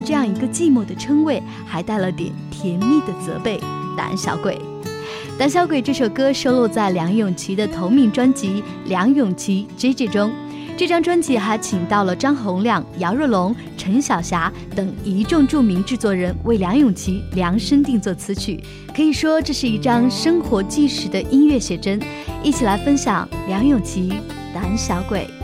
这样一个寂寞的称谓，还带了点甜蜜的责备。胆小鬼，胆小鬼这首歌收录在梁咏琪的同名专辑《梁咏琪 JJ》中。这张专辑还请到了张洪量、姚若龙、陈晓霞等一众著名制作人为梁咏琪量身定做词曲，可以说这是一张生活纪实的音乐写真。一起来分享梁咏琪《胆小鬼》。